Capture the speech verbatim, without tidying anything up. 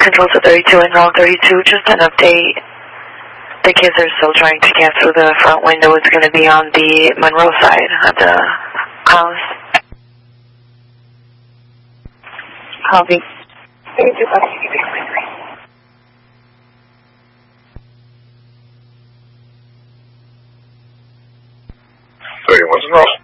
Control to thirty-two and round thirty-two, just an update. The kids are still trying to get through the front window. It's going to be on the Monroe side of the house. Copy. thirty-two, copy. thirty-one's in row.